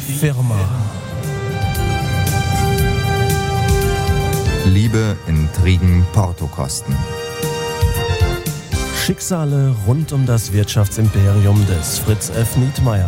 Firma. Liebe, Intrigen, Portokosten. Schicksale rund um das Wirtschaftsimperium des Fritz F. Nietmeyer.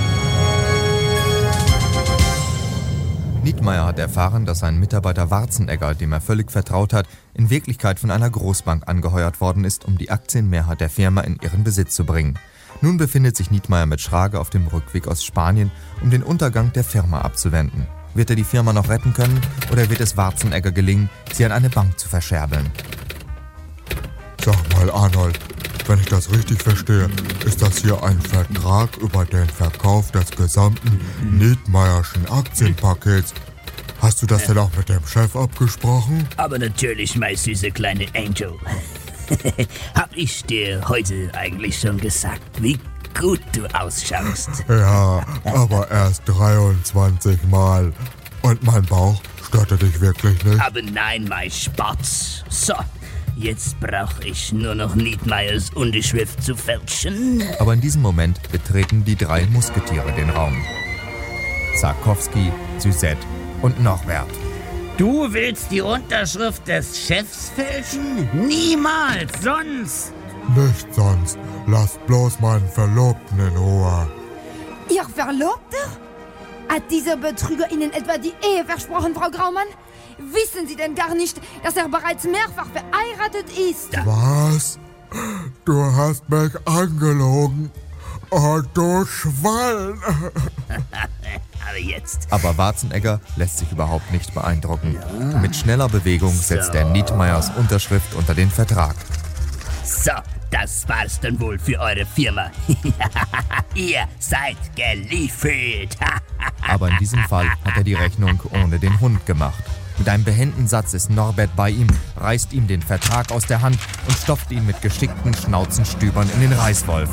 Nietmeyer hat erfahren, dass sein Mitarbeiter Warzenegger, dem er völlig vertraut hat, in Wirklichkeit von einer Großbank angeheuert worden ist, um die Aktienmehrheit der Firma in ihren Besitz zu bringen. Nun befindet sich Nietmeyer mit Schrage auf dem Rückweg aus Spanien, um den Untergang der Firma abzuwenden. Wird er die Firma noch retten können oder wird es Warzenegger gelingen, sie an eine Bank zu verscherbeln? Sag mal, Arnold, wenn ich das richtig verstehe, ist das hier ein Vertrag über den Verkauf des gesamten Nietmeyerschen Aktienpakets. Hast du das denn auch mit dem Chef abgesprochen? Aber natürlich, mein süßer kleiner Angel. Hab ich dir heute eigentlich schon gesagt, wie gut du ausschaust? Ja, aber erst 23 Mal. Und mein Bauch störte dich wirklich nicht? Aber nein, mein Spatz. So, jetzt brauche ich nur noch Nietmeyers Unterschrift zu fälschen. Aber in diesem Moment betreten die 3 Musketiere den Raum. Sarkowski, Suzette und Norbert. Du willst die Unterschrift des Chefs fälschen? Niemals, sonst! Nicht sonst. Lasst bloß meinen Verlobten in Ruhe. Ihr Verlobter? Hat dieser Betrüger Ihnen etwa die Ehe versprochen, Frau Graumann? Wissen Sie denn gar nicht, dass er bereits mehrfach verheiratet ist? Was? Du hast mich angelogen. Oh, du Schwein. Aber jetzt. Aber Warzenegger lässt sich überhaupt nicht beeindrucken. Mit schneller Bewegung setzt er Nietmeyers Unterschrift unter den Vertrag. So, das war's dann wohl für eure Firma. Ihr seid geliefert. Aber in diesem Fall hat er die Rechnung ohne den Hund gemacht. Mit einem behenden Satz ist Norbert bei ihm, reißt ihm den Vertrag aus der Hand und stopft ihn mit geschickten Schnauzenstübern in den Reißwolf.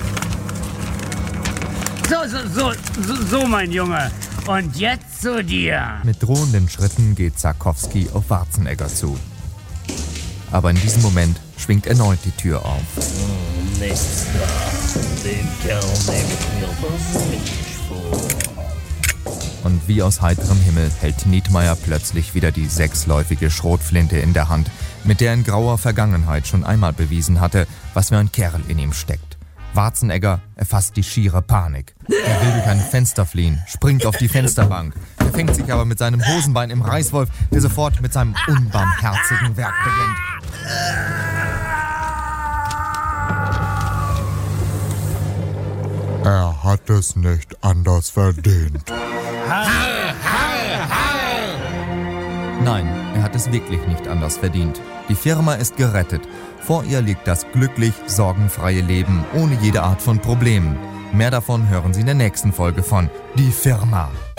So, mein Junge. Und jetzt zu dir. Mit drohenden Schritten geht Sarkowski auf Warzenegger zu. Aber in diesem Moment schwingt erneut die Tür auf. Nichts da. Den Kerl nehme ich mir persönlich vor. Und wie aus heiterem Himmel hält Nietmeyer plötzlich wieder die 6-läufige Schrotflinte in der Hand, mit der in grauer Vergangenheit schon einmal bewiesen hatte, was für ein Kerl in ihm steckt. Warzenegger erfasst die schiere Panik. Er will durch ein Fenster fliehen, springt auf die Fensterbank. Er fängt sich aber mit seinem Hosenbein im Reißwolf, der sofort mit seinem unbarmherzigen Werk beginnt. Er hat es nicht anders verdient. Nein, er hat es wirklich nicht anders verdient. Die Firma ist gerettet. Vor ihr liegt das glücklich sorgenfreie Leben ohne jede Art von Problemen. Mehr davon hören Sie in der nächsten Folge von Die Firma.